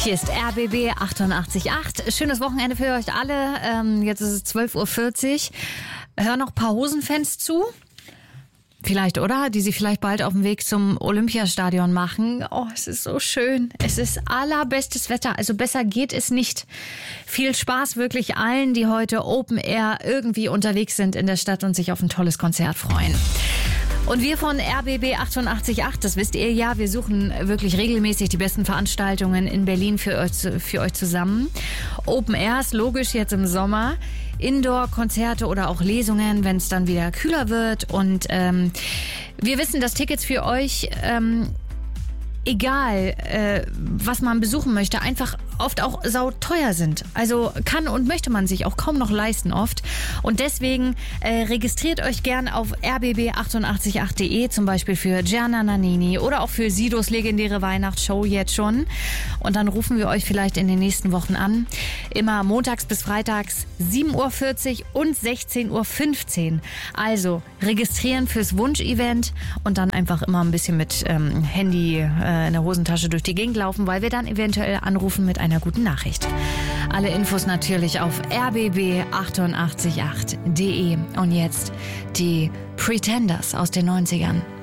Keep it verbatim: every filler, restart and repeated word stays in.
Hier ist R B B achtundachtzig Komma acht. Schönes Wochenende für euch alle. Ähm, jetzt ist es zwölf Uhr vierzig. Hör noch ein paar Hosenfans zu. Vielleicht, oder? Die sie vielleicht bald auf dem Weg zum Olympiastadion machen. Oh, es ist so schön. Es ist allerbestes Wetter. Also besser geht es nicht. Viel Spaß wirklich allen, die heute Open Air irgendwie unterwegs sind in der Stadt und sich auf ein tolles Konzert freuen. Und wir von R B B achtundachtzig Komma acht, das wisst ihr ja, wir suchen wirklich regelmäßig die besten Veranstaltungen in Berlin für euch, für euch zusammen. Open Airs, logisch jetzt im Sommer. Indoor-Konzerte oder auch Lesungen, wenn es dann wieder kühler wird. Und ähm, wir wissen, dass Tickets für euch, ähm, egal äh, was man besuchen möchte, einfach oft auch sauteuer sind. Also kann und möchte man sich auch kaum noch leisten oft. Und deswegen äh, registriert euch gern auf r b b achtundachtzig Komma acht punkt de, zum Beispiel für Gianna Nannini oder auch für Sidos legendäre Weihnachtsshow jetzt schon. Und dann rufen wir euch vielleicht in den nächsten Wochen an. Immer montags bis freitags sieben Uhr vierzig und sechzehn Uhr fünfzehn. Also registrieren fürs Wunschevent und dann einfach immer ein bisschen mit ähm, Handy äh, in der Hosentasche durch die Gegend laufen, weil wir dann eventuell anrufen mit einer guten Nachricht. Alle Infos natürlich auf r b b achtundachtzig Komma acht punkt de. Und jetzt die Pretenders aus den neunzigern.